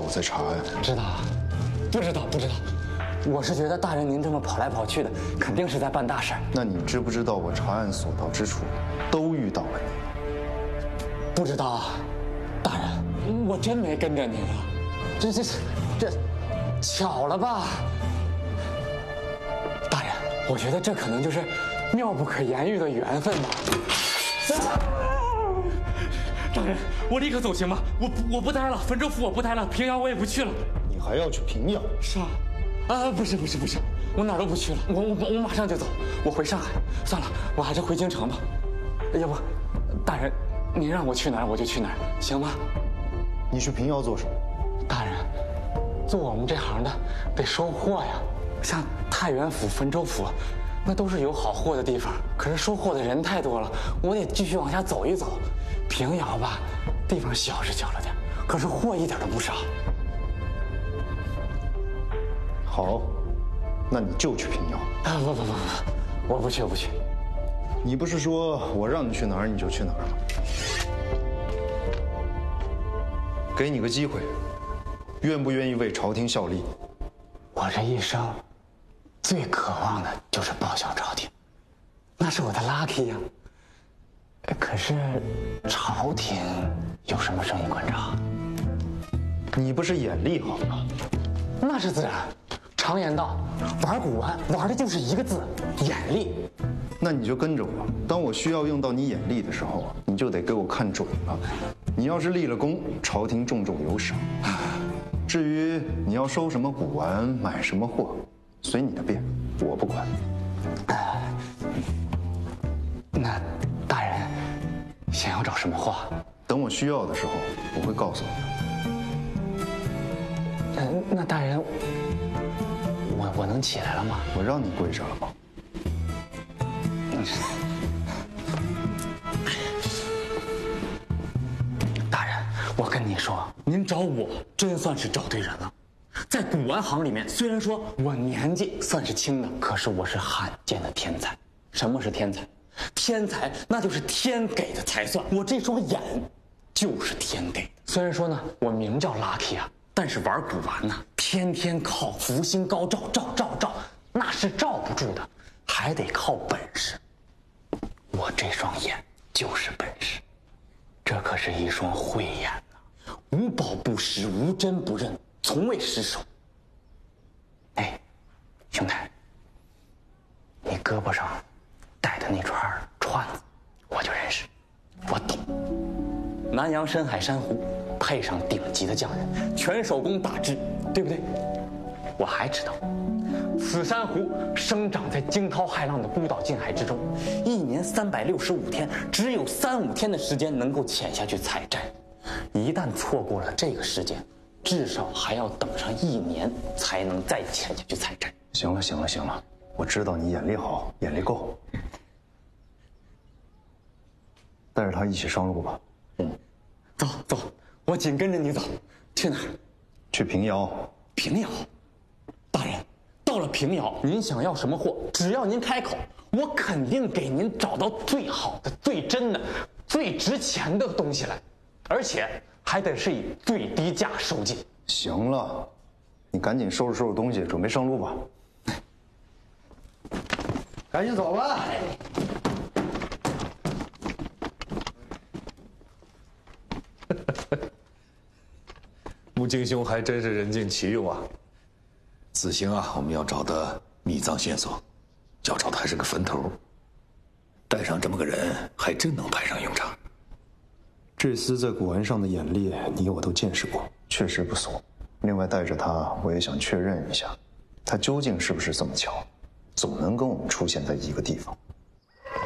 我在查案。 知道啊？不知道。我是觉得大人您这么跑来跑去的，肯定是在办大事。 那你知不知道我查案所到之处，都遇到了你？ 不知道啊，大人，我真没跟着您啊。这巧了吧？大人，我觉得这可能就是妙不可言喻的缘分吧。大人，我立刻走行吗？我不待了，汾州府我不待了，平遥我也不去了。 你还要去平遥？ 是啊。不是，我哪儿都不去了，我马上就走，我回上海。算了，我还是回京城吧。要不，大人，您让我去哪儿我就去哪儿，行吗？ 你去平遥做什么？ 大人，做我们这行的得收货呀。像太原府、汾州府，那都是有好货的地方，可是收货的人太多了，我得继续往下走一走。平遥吧，地方小是小了点，可是货一点都不少。 好，那你就去平遥。 不，我不去。 你不是说我让你去哪儿你就去哪儿吗？给你个机会，愿不愿意为朝廷效力？ 我这一生最渴望的就是报效朝廷，那是我的 lucky 呀。可是朝廷有什么生意关照？ 你不是眼力好吗？ 那是自然。常言道，玩古玩玩的就是一个字，眼力。 那你就跟着我，当我需要用到你眼力的时候，你就得给我看准了。你要是立了功，朝廷重重有赏。至于你要收什么古玩，买什么货，随你的便，我不管。 那大人想要找什么货？ 等我需要的时候，我会告诉你的。 那大人，我能起来了吗？ 我让你跪着了吗？ 大人，我跟你说，您找我真算是找对人了。在古玩行里面，虽然说我年纪算是轻的，可是我是罕见的天才。什么是天才？天才那就是天给的才算。我这双眼就是天给的。虽然说呢，我名叫 Lucky 啊，但是玩古玩呢，天天靠福星高照，照，那是罩不住的，还得靠本事。我这双眼就是本事，这可是一双慧眼呐，无宝不失，无针不认，从未失手。哎，兄台，你胳膊上戴的那串子，我就认识，我懂。南洋深海珊瑚，配上顶级的匠人，全手工打制，对不对？我还知道，此珊瑚生长在惊涛骇浪的孤岛近海之中，一年365天，只有3-5天的时间能够潜下去采摘。一旦错过了这个时间，至少还要等上1年才能再潜下去采摘。 行了，我知道你眼力好，眼力够。带着他一起上路吧。 走，我紧跟着你走。去哪儿？ 去平遥。 平遥，大人，到了平遥，您想要什么货，只要您开口，我肯定给您找到最好的、最真的、最值钱的东西来，而且还得是以最低价收进。 行了，你赶紧收拾东西，准备上路吧。赶紧走吧。 穆京兄还真是人尽其用啊！此行啊，我们要找的秘藏线索，要找的还是个坟头。带上这么个人，还真能派上用场。 这厮在古玩上的眼力，你我都见识过，确实不俗。另外带着他，我也想确认一下，他究竟是不是这么巧，总能跟我们出现在一个地方。